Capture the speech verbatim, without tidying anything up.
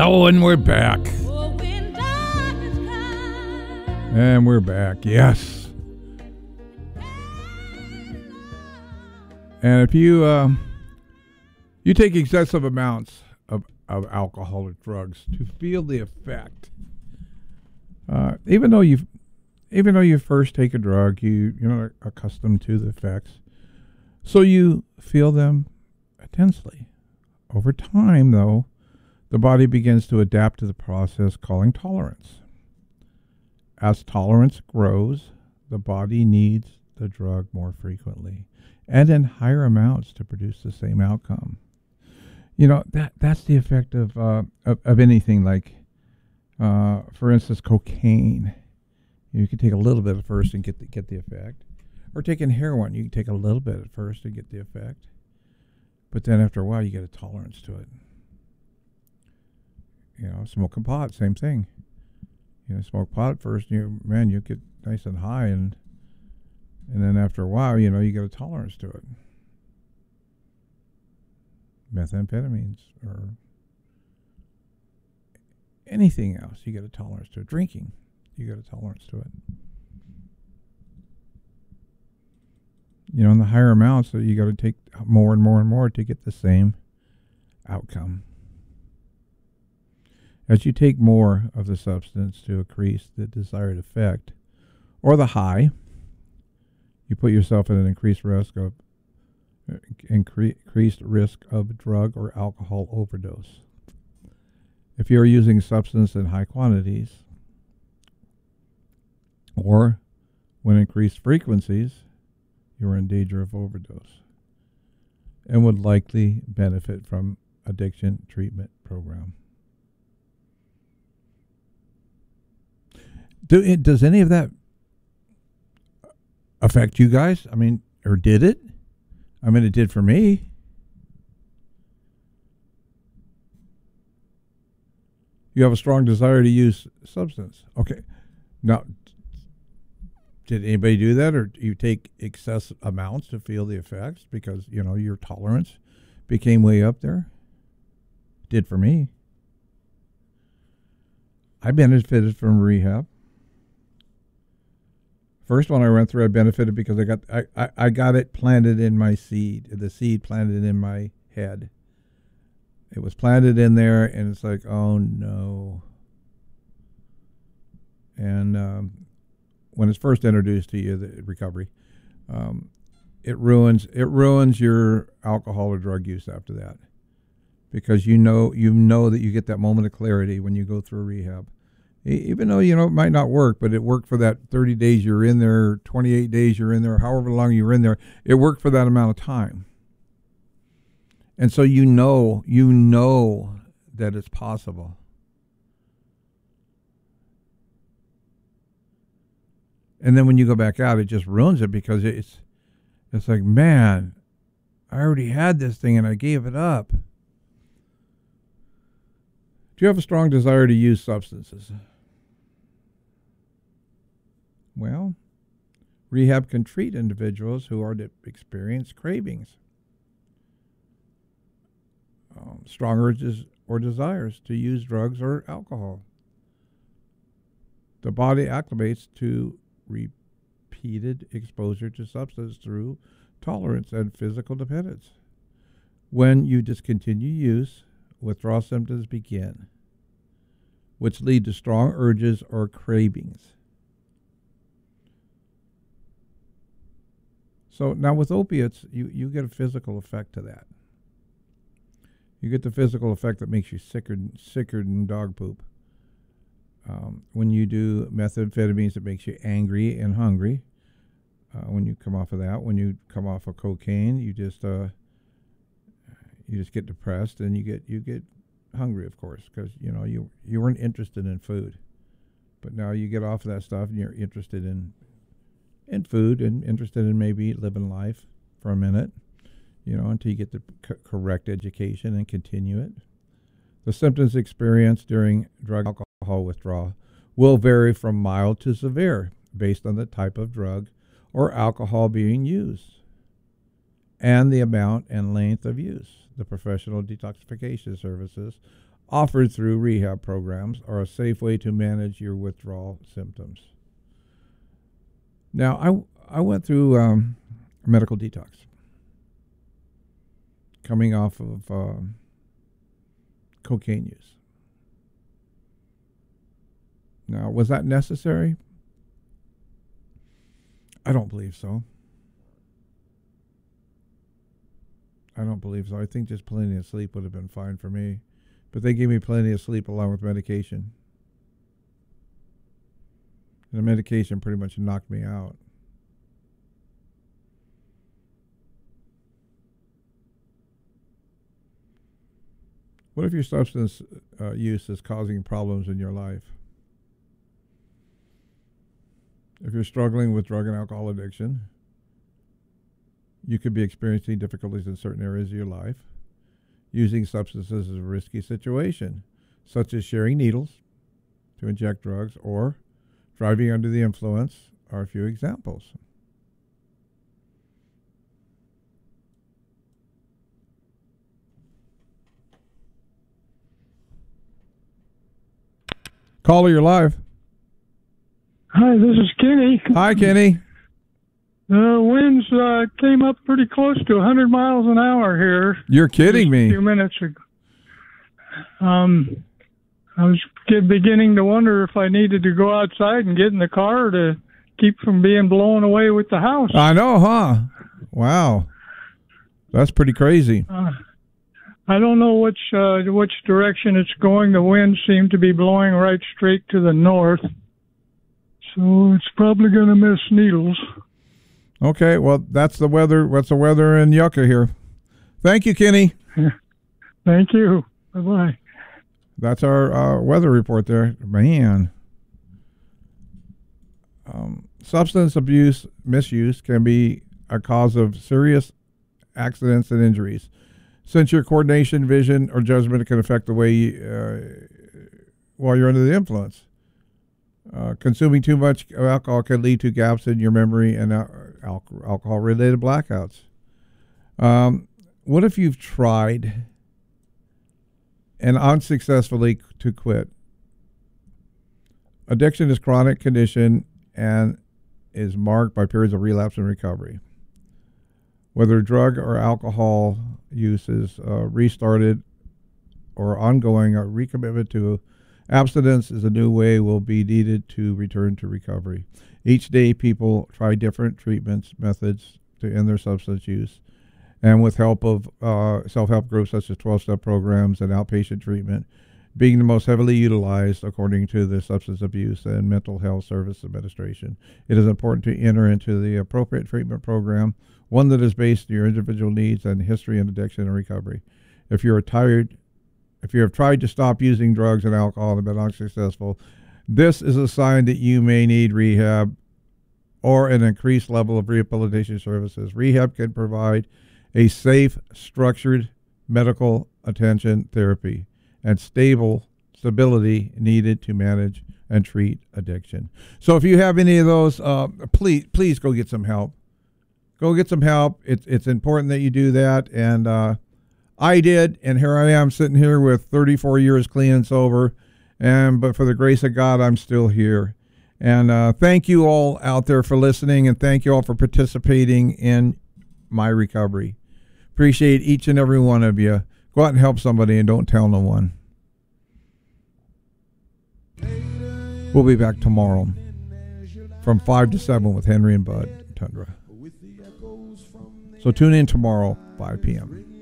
Oh, and we're back. And we're back, yes. And if you uh, you take excessive amounts of, of alcohol or drugs to feel the effect, uh, even though you even though you first take a drug, you you're not accustomed to the effects, so you feel them intensely. Over time, though, the body begins to adapt to the process calling tolerance. As tolerance grows, the body needs the drug more frequently and in higher amounts to produce the same outcome. You know, that that's the effect of uh, of, of anything like, uh, for instance, cocaine. You can take a little bit at first and get the, get the effect. Or taking heroin, you can take a little bit at first and get the effect. But then after a while, you get a tolerance to it. You know, smoking pot, same thing. You know, smoke pot at first, you man, you get nice and high, and and then after a while, you know, you get a tolerance to it. Methamphetamines or anything else, you get a tolerance to it. Drinking, you get a tolerance to it. You know, in the higher amounts, so you got to take more and more and more to get the same outcome. As you take more of the substance to increase the desired effect, or the high, you put yourself at an increased risk of uh, incre- increased risk of drug or alcohol overdose. If you are using substance in high quantities, or when increased frequencies, you are in danger of overdose and would likely benefit from addiction treatment program. Do it, does any of that affect you guys? I mean, or did it? I mean, it did for me. You have a strong desire to use substance. Okay. Now, did anybody do that, or do you take excessive amounts to feel the effects because, you know, your tolerance became way up there? Did for me. I benefited from rehab. First one I went through, I benefited because I got I, I, I got it planted in my seed, the seed planted in my head. It was planted in there, and it's like, oh no. And um, when it's first introduced to you, the recovery, um, it ruins it ruins your alcohol or drug use after that, because you know you know that you get that moment of clarity when you go through rehab. Even though, you know, it might not work, but it worked for that thirty days you're in there, twenty-eight days you're in there, however long you were in there. It worked for that amount of time. And so you know, you know that it's possible. And then when you go back out, it just ruins it, because it's it's like, man, I already had this thing and I gave it up. Do you have a strong desire to use substances? Well, rehab can treat individuals who are to experience cravings, um, strong urges or desires to use drugs or alcohol. The body acclimates to repeated exposure to substance through tolerance and physical dependence. When you discontinue use, withdrawal symptoms begin, which lead to strong urges or cravings. So now with opiates, you, you get a physical effect to that. You get the physical effect that makes you sicker, sicker than dog poop. Um, when you do methamphetamines, it makes you angry and hungry. Uh, when you come off of that, when you come off of cocaine, you just uh, you just get depressed, and you get you get hungry, of course, because you know you you weren't interested in food, but now you get off of that stuff and you're interested in in food and interested in maybe living life for a minute, you know, until you get the c- correct education and continue it. The symptoms experienced during drug alcohol withdrawal will vary from mild to severe based on the type of drug or alcohol being used and the amount and length of use. The professional detoxification services offered through rehab programs are a safe way to manage your withdrawal symptoms. Now, I, I went through um, a medical detox coming off of um, cocaine use. Now, was that necessary? I don't believe so. I don't believe so. I think just plenty of sleep would have been fine for me. But they gave me plenty of sleep along with medication. And the medication pretty much knocked me out. What if your substance uh, use is causing problems in your life? If you're struggling with drug and alcohol addiction, you could be experiencing difficulties in certain areas of your life. Using substances is a risky situation, such as sharing needles to inject drugs or driving under the influence are a few examples. Caller, you're live. Hi, this is Kenny. Hi, Kenny. The winds uh, came up pretty close to one hundred miles an hour here. You're kidding me. A few minutes ago. Um, I was beginning to wonder if I needed to go outside and get in the car to keep from being blown away with the house. I know, huh? Wow. That's pretty crazy. Uh, I don't know which uh, which direction it's going. The winds seem to be blowing right straight to the north. So it's probably going to miss Needles. Okay, well, that's the weather. What's the weather in Yucca here? Thank you, Kenny. Thank you. Bye-bye. That's our uh, weather report there. Man. Um, substance abuse misuse can be a cause of serious accidents and injuries. Since your coordination, vision, or judgment can affect the way you, uh, while you're under the influence. Uh, consuming too much alcohol can lead to gaps in your memory and uh, al- alcohol-related blackouts. Um, what if you've tried and unsuccessfully to quit? Addiction is a chronic condition and is marked by periods of relapse and recovery. Whether drug or alcohol use is uh, restarted or ongoing, a recommitment to abstinence is a new way will be needed to return to recovery. Each day, people try different treatments, methods to end their substance use. And with help of uh, self-help groups such as twelve-step programs and outpatient treatment, being the most heavily utilized according to the Substance Abuse and Mental Health Service Administration, it is important to enter into the appropriate treatment program, one that is based on your individual needs and history and addiction and recovery. If you are tired If you have tried to stop using drugs and alcohol and been unsuccessful, this is a sign that you may need rehab or an increased level of rehabilitation services. Rehab can provide a safe, structured medical attention therapy and stable stability needed to manage and treat addiction. So if you have any of those, uh, please please go get some help. Go get some help. It's, it's important that you do that. And uh, I did, and here I am sitting here with thirty-four years clean and sober, and but for the grace of God, I'm still here. And uh, thank you all out there for listening, and thank you all for participating in my recovery. Appreciate each and every one of you. Go out and help somebody, and don't tell no one. We'll be back tomorrow from five to seven with Henry and Bud Tundra. So tune in tomorrow, five p.m.